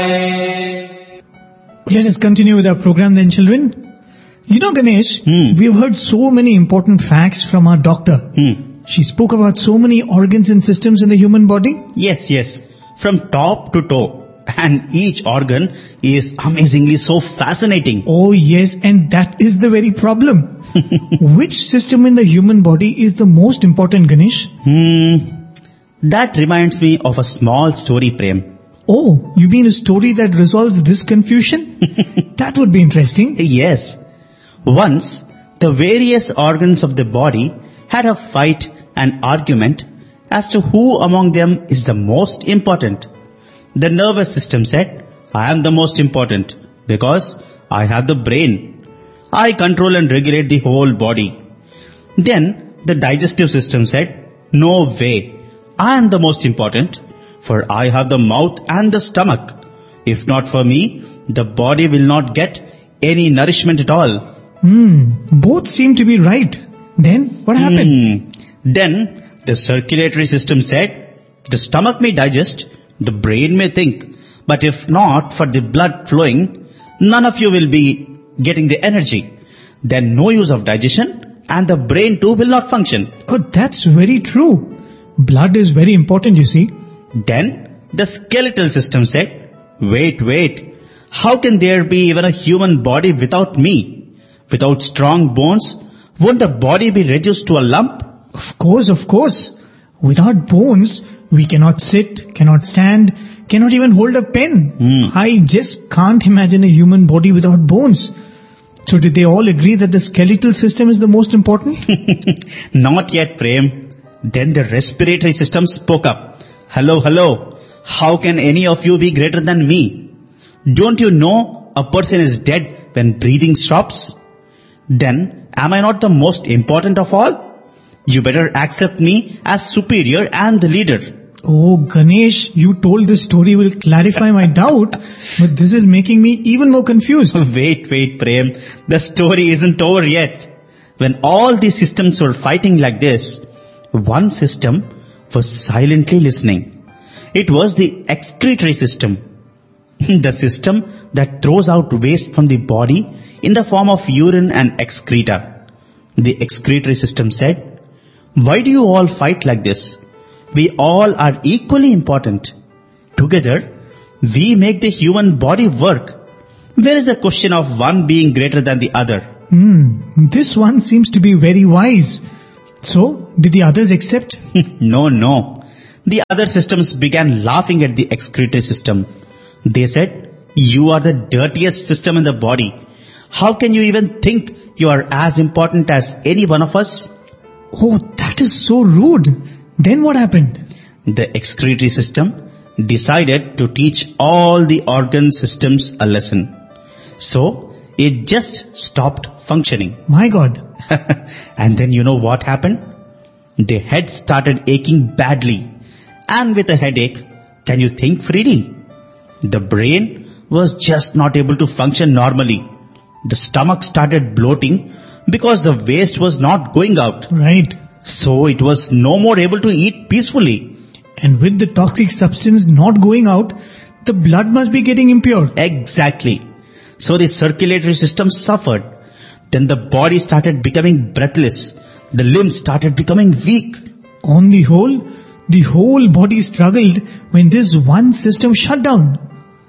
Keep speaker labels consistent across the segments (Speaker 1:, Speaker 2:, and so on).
Speaker 1: Let us continue with our program then, children. You know, Ganesh, we've heard so many important facts from our doctor. She spoke about so many organs and systems in the human body.
Speaker 2: Yes. From top to toe. And each organ is amazingly so fascinating.
Speaker 1: Oh yes, and that is the very problem. Which system in the human body is the most important, Ganesh?
Speaker 2: That reminds me of a small story, Prem.
Speaker 1: Oh, you mean a story that resolves this confusion? That would be interesting.
Speaker 2: Yes. Once, the various organs of the body had a fight and argument as to who among them is the most important. The nervous system said, I am the most important because I have the brain. I control and regulate the whole body. Then the digestive system said, no way, I am the most important for I have the mouth and the stomach. If not for me, the body will not get any nourishment at all.
Speaker 1: Both seem to be right. Then what happened?
Speaker 2: Then the circulatory system said, the stomach may digest, the brain may think, but if not for the blood flowing, none of you will be getting the energy. Then no use of digestion and the brain too will not function.
Speaker 1: Oh, that's very true. Blood is very important, you see.
Speaker 2: Then the skeletal system said, wait, how can there be even a human body without me? Without strong bones, won't the body be reduced to a lump?
Speaker 1: Of course. Without bones, we cannot sit, cannot stand, cannot even hold a pen. I just can't imagine a human body without bones. So did they all agree that the skeletal system is the most important?
Speaker 2: Not yet, Prem. Then the respiratory system spoke up. Hello. How can any of you be greater than me? Don't you know a person is dead when breathing stops? Then am I not the most important of all? You better accept me as superior and the leader.
Speaker 1: Oh, Ganesh, you told this story will clarify my doubt, but this is making me even more confused.
Speaker 2: Wait, Prem. The story isn't over yet. When all these systems were fighting like this, one system was silently listening. It was the excretory system. The system that throws out waste from the body in the form of urine and excreta. The excretory system said, why do you all fight like this? We all are equally important. Together, we make the human body work. Where is the question of one being greater than the other?
Speaker 1: This one seems to be very wise. So, did the others accept?
Speaker 2: No. The other systems began laughing at the excretory system. They said, you are the dirtiest system in the body. How can you even think you are as important as any one of us?
Speaker 1: Oh, that is so rude. Then what happened?
Speaker 2: The excretory system decided to teach all the organ systems a lesson. So, it just stopped functioning.
Speaker 1: My God.
Speaker 2: And then you know what happened? The head started aching badly. And with a headache, can you think freely? The brain was just not able to function normally. The stomach started bloating because the waste was not going out.
Speaker 1: Right.
Speaker 2: So it was no more able to eat peacefully.
Speaker 1: And with the toxic substance not going out, the blood must be getting impure.
Speaker 2: Exactly. So the circulatory system suffered. Then the body started becoming breathless. The limbs started becoming weak.
Speaker 1: On the whole body struggled when this one system shut down.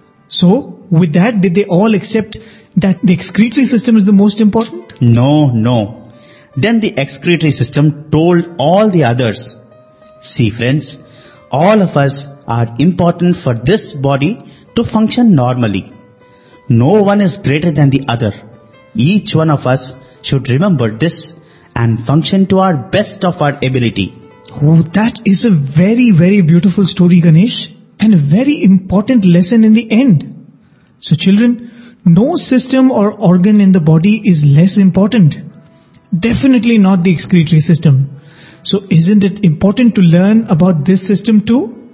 Speaker 1: So, with that, did they all accept that the excretory system is the most important?
Speaker 2: No. Then the excretory system told all the others, see friends, all of us are important for this body to function normally. No one is greater than the other. Each one of us should remember this and function to our best of our ability.
Speaker 1: Oh, that is a very, very beautiful story, Ganesh, and a very important lesson in the end. So children, no system or organ in the body is less important. Definitely not the excretory system. So isn't it important to learn about this system too?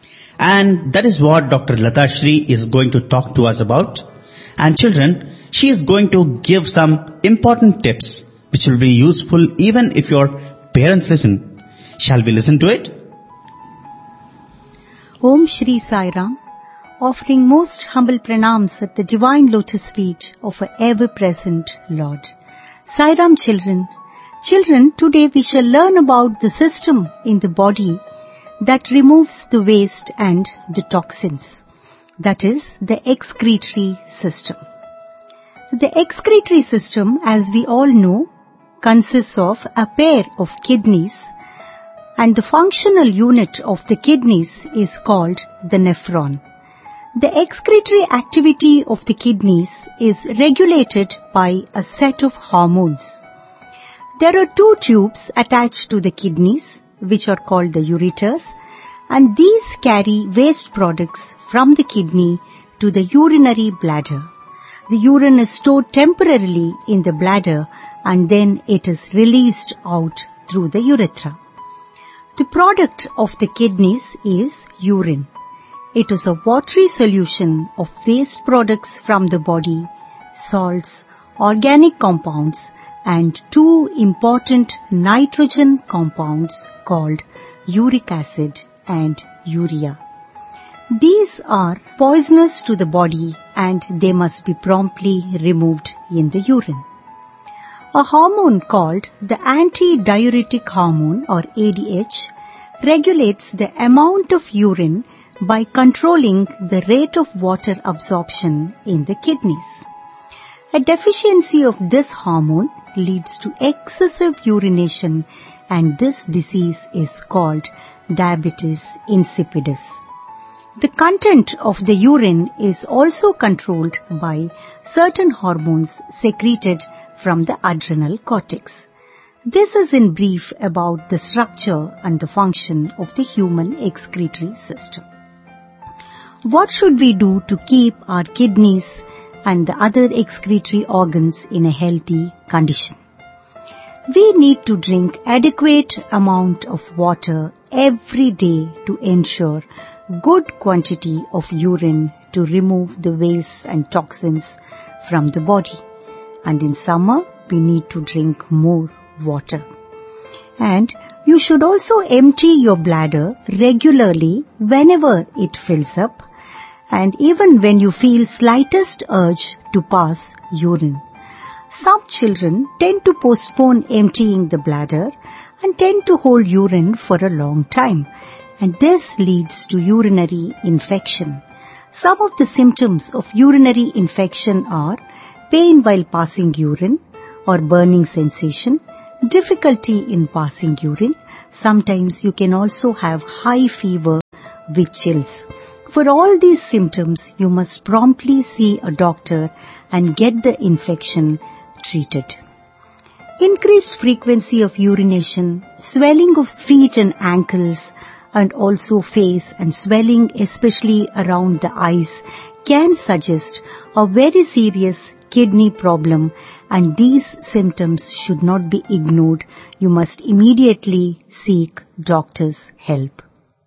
Speaker 2: And that is what Dr. Lata Shri is going to talk to us about. And children, she is going to give some important tips which will be useful even if your parents listen. Shall we listen to it?
Speaker 3: Om Shri Sai Ram. offering most humble pranams at the divine lotus feet of our ever-present Lord. Sai Ram children. Children, today we shall learn about the system in the body that removes the waste and the toxins. That is the excretory system. The excretory system, as we all know, consists of a pair of kidneys, and the functional unit of the kidneys is called the nephron. The excretory activity of the kidneys is regulated by a set of hormones. There are two tubes attached to the kidneys, which are called the ureters, and these carry waste products from the kidney to the urinary bladder. The urine is stored temporarily in the bladder and then it is released out through the urethra. The product of the kidneys is urine. It is a watery solution of waste products from the body, salts, organic compounds, and two important nitrogen compounds called uric acid and urea. These are poisonous to the body and they must be promptly removed in the urine. A hormone called the antidiuretic hormone or ADH regulates the amount of urine by controlling the rate of water absorption in the kidneys. A deficiency of this hormone leads to excessive urination, and this disease is called diabetes insipidus. The content of the urine is also controlled by certain hormones secreted from the adrenal cortex. This is in brief about the structure and the function of the human excretory system. What should we do to keep our kidneys and the other excretory organs in a healthy condition? We need to drink adequate amount of water every day to ensure good quantity of urine to remove the waste and toxins from the body. And in summer, we need to drink more water. And you should also empty your bladder regularly whenever it fills up, and even when you feel slightest urge to pass urine. Some children tend to postpone emptying the bladder and tend to hold urine for a long time, and this leads to urinary infection. Some of the symptoms of urinary infection are pain while passing urine or burning sensation, difficulty in passing urine. Sometimes you can also have high fever with chills. For all these symptoms, you must promptly see a doctor and get the infection treated. Increased frequency of urination, swelling of feet and ankles, and also face and swelling especially around the eyes can suggest a very serious kidney problem, and these symptoms should not be ignored. You must immediately seek doctor's help.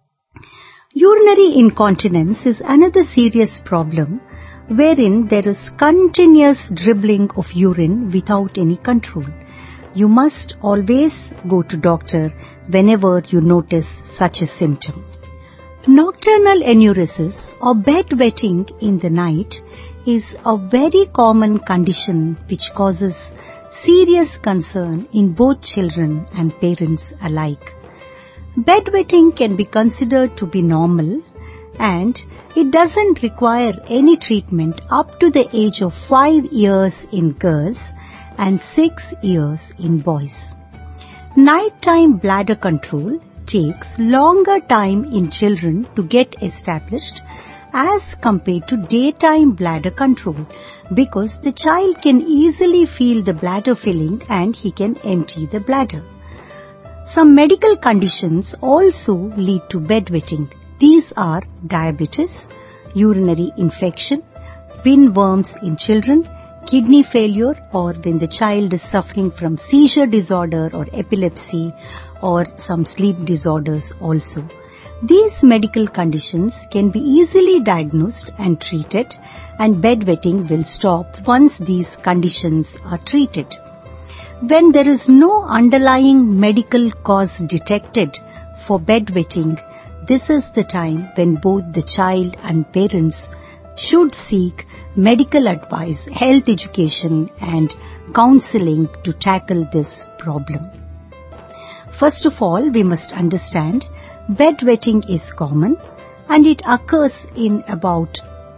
Speaker 3: Urinary incontinence is another serious problem wherein there is continuous dribbling of urine without any control. You must always go to doctor whenever you notice such a symptom. Nocturnal enuresis or bedwetting in the night is a very common condition which causes serious concern in both children and parents alike. Bedwetting can be considered to be normal and it doesn't require any treatment up to the age of 5 years in girls and 6 years in boys. Nighttime bladder control takes longer time in children to get established as compared to daytime bladder control because the child can easily feel the bladder filling and he can empty the bladder. Some medical conditions also lead to bedwetting. These are diabetes, urinary infection, pinworms in children, kidney failure, or when the child is suffering from seizure disorder or epilepsy or some sleep disorders also. These medical conditions can be easily diagnosed and treated, and bedwetting will stop once these conditions are treated. When there is no underlying medical cause detected for bedwetting, this is the time when both the child and parents should seek medical advice, health education and counseling to tackle this problem. First of all, we must understand bedwetting is common and it occurs in about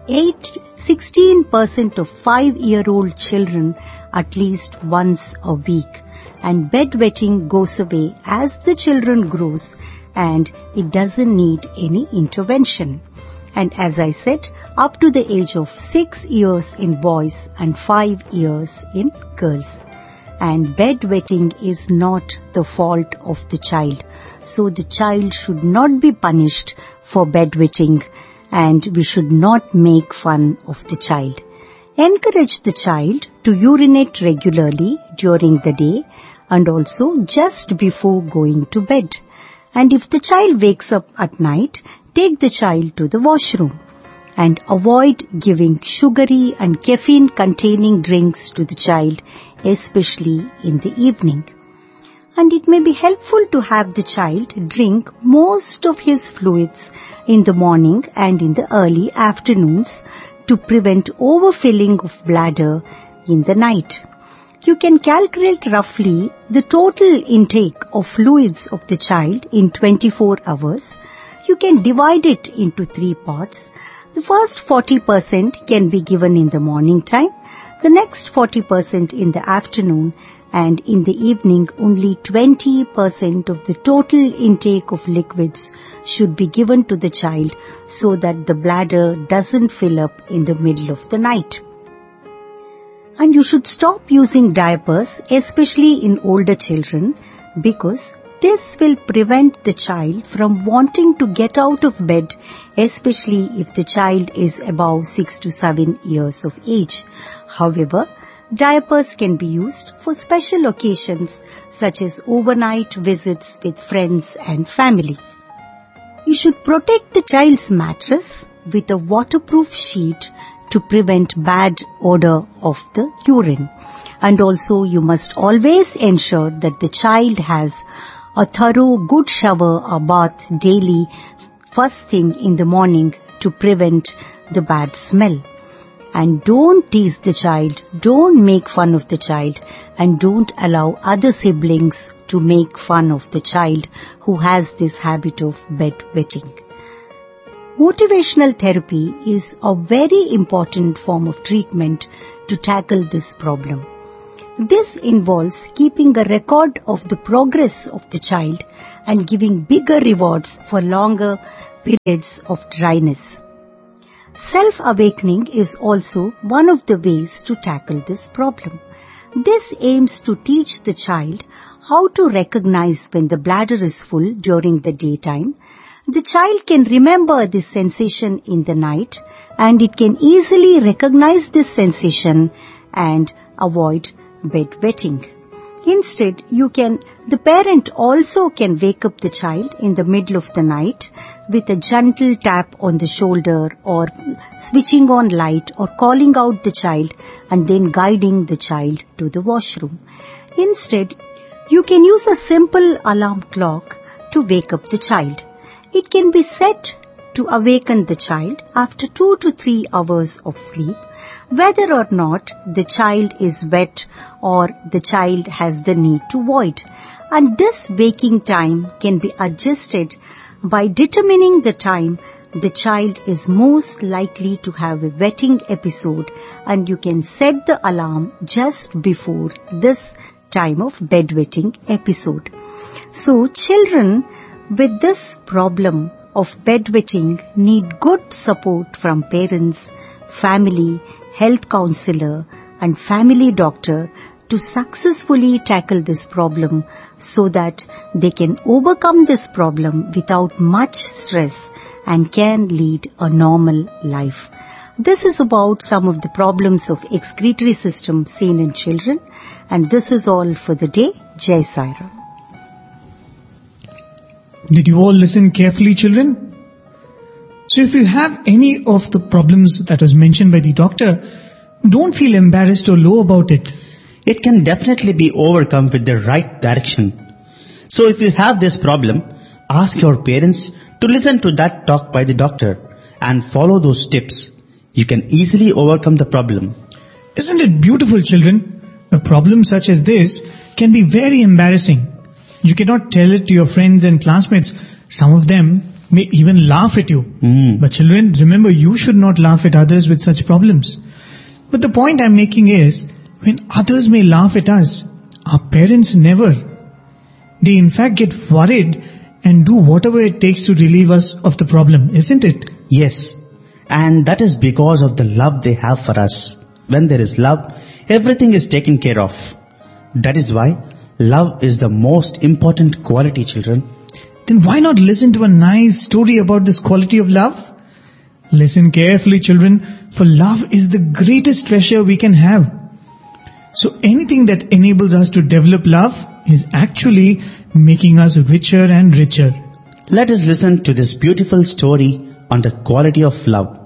Speaker 3: 16% of 5-year-old children at least once a week. And bedwetting goes away as the children grows and it doesn't need any intervention. And as I said, up to the age of 6 years in boys and 5 years in girls. And bedwetting is not the fault of the child. So the child should not be punished for bedwetting and we should not make fun of the child. Encourage the child to urinate regularly during the day and also just before going to bed. And if the child wakes up at night, take the child to the washroom and avoid giving sugary and caffeine containing drinks to the child, especially in the evening. And it may be helpful to have the child drink most of his fluids in the morning and in the early afternoons to prevent overfilling of bladder in the night. You can calculate roughly the total intake of fluids of the child in 24 hours. You can divide it into 3 parts. The first 40% can be given in the morning time, the next 40% in the afternoon, and in the evening only 20% of the total intake of liquids should be given to the child so that the bladder doesn't fill up in the middle of the night. And you should stop using diapers, especially in older children, because this will prevent the child from wanting to get out of bed, especially if the child is above 6 to 7 years of age. However, diapers can be used for special occasions such as overnight visits with friends and family. You should protect the child's mattress with a waterproof sheet to prevent bad odor of the urine. And also you must always ensure that the child has a thorough good shower or bath daily first thing in the morning to prevent the bad smell. And don't tease the child, don't make fun of the child, and don't allow other siblings to make fun of the child who has this habit of bedwetting. Motivational therapy is a very important form of treatment to tackle this problem. This involves keeping a record of the progress of the child and giving bigger rewards for longer periods of dryness. Self-awakening is also one of the ways to tackle this problem. This aims to teach the child how to recognize when the bladder is full during the daytime. The child can remember this sensation in the night and it can easily recognize this sensation and avoid bedwetting. Instead, the parent also can wake up the child in the middle of the night with a gentle tap on the shoulder or switching on light or calling out the child and then guiding the child to the washroom. Instead, you can use a simple alarm clock to wake up the child. It can be set to awaken the child after 2 to 3 hours of sleep, whether or not the child is wet or the child has the need to void. And this waking time can be adjusted by determining the time the child is most likely to have a wetting episode, and you can set the alarm just before this time of bedwetting episode. So children with this problem of bedwetting need good support from parents, family, health counselor and family doctor to successfully tackle this problem so that they can overcome this problem without much stress and can lead a normal life. This is about some of the problems of excretory system seen in children, and this is all for the day. Jai Sai Ram.
Speaker 1: Did you all listen carefully, children? So if you have any of the problems that was mentioned by the doctor, don't feel embarrassed or low about it.
Speaker 2: It can definitely be overcome with the right direction. So if you have this problem, ask your parents to listen to that talk by the doctor and follow those tips, you can easily overcome the problem.
Speaker 1: Isn't it beautiful, children? A problem such as this can be very embarrassing. You cannot tell it to your friends and classmates. Some of them may even laugh at you. But children, remember, you should not laugh at others with such problems. But the point I'm making is, when others may laugh at us, our parents never. They in fact get worried and do whatever it takes to relieve us of the problem, isn't it?
Speaker 2: Yes, and that is because of the love they have for us. When there is love, everything is taken care of. That is why love is the most important quality, children.
Speaker 1: Then why not listen to a nice story about this quality of love? Listen carefully, children, for love is the greatest treasure we can have. So anything that enables us to develop love is actually making us richer and richer.
Speaker 2: Let us listen to this beautiful story on the quality of love.